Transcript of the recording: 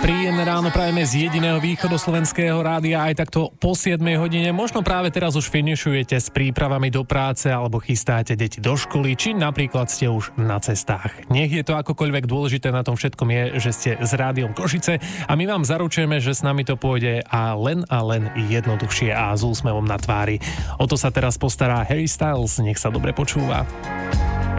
Príjemné ráno prajeme z jediného východoslovenského rádia aj takto po 7 hodine. Možno práve teraz už finišujete s prípravami do práce alebo chystáte deti do školy, či napríklad ste už na cestách. Nech je to akokoľvek, dôležité na tom všetkom je, že ste s Rádiom Košice a my vám zaručujeme, že s nami to pôjde a len jednoduchšie a s úsmevom na tvári. O to sa teraz postará Harry Styles, nech sa dobre počúva.